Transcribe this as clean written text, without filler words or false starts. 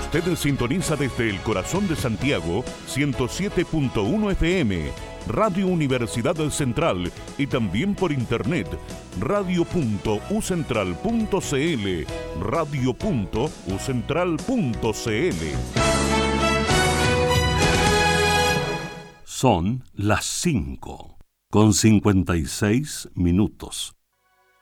Usted sintoniza desde el corazón de Santiago 107.1 FM, Radio Universidad Central, y también por internet radio.ucentral.cl, radio.ucentral.cl. Son las 5:56.